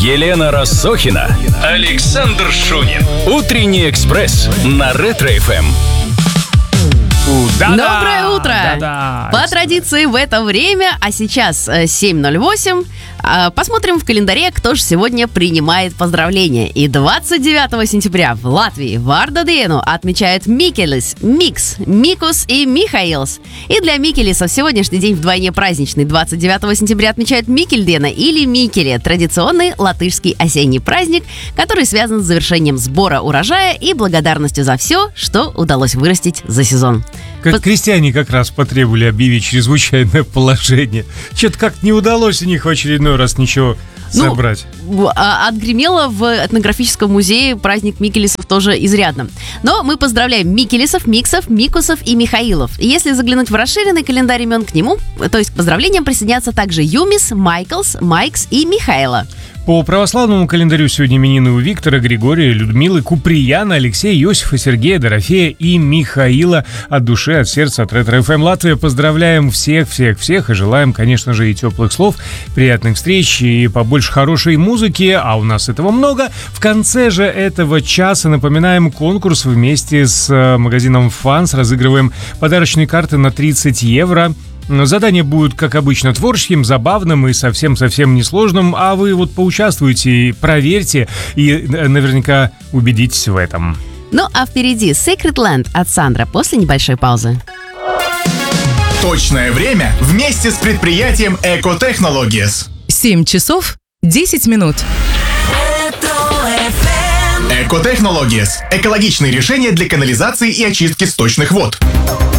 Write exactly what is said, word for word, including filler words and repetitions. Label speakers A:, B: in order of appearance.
A: Елена Рассохина, Александр Шунин. Утренний экспресс на Ретро-эф эм.
B: Да-да,
C: Доброе утро!
B: да-да.
C: По традиции в это время, а сейчас семь ноль восемь, посмотрим в календаре, кто же сегодня принимает поздравления. И двадцать девятого сентября в Латвии Варда Диену отмечают Микелис, Микс, Микус и Михаилс. И для Микелиса сегодняшний день вдвойне праздничный. двадцать девятого сентября отмечают Микельдена или Микеле, традиционный латышский осенний праздник, который связан с завершением сбора урожая и благодарностью за все, что удалось вырастить за сезон.
B: Как
C: По-
B: крестьяне как раз потребовали объявить чрезвычайное положение. Что-то как-то не удалось у них в очередной раз ничего
C: Ну,
B: собрать.
C: А- Отгремело в этнографическом музее праздник Микелисов тоже изрядно. Но мы поздравляем Микелисов, Миксов, Микусов и Михаилов. И если заглянуть в расширенный календарь имен к нему, то есть к поздравлениям присоединятся также Юмис, Майклс, Майкс и Михаила.
B: По православному календарю сегодня именины у Виктора, Григория, Людмилы, Куприяна, Алексея, Иосифа, Сергея, Дорофея и Михаила. От души, от сердца, от Ретро-эф эм Латвия поздравляем всех-всех-всех и желаем, конечно же, и теплых слов, приятных встреч и побольше хорошей музыки, а у нас этого много. В конце же этого часа напоминаем конкурс вместе с магазином «Фанс». Разыгрываем подарочные карты на тридцать евро. Задание будет, как обычно, творческим, забавным и совсем-совсем несложным, а вы вот поучаствуйте, проверьте и наверняка убедитесь в этом.
C: Ну а впереди Secret Land от Сандра после небольшой паузы.
D: Точное время вместе с предприятием Eco Technologies.
E: семь часов десять минут.
D: Eco Technologies – экологичные решения для канализации и очистки сточных вод.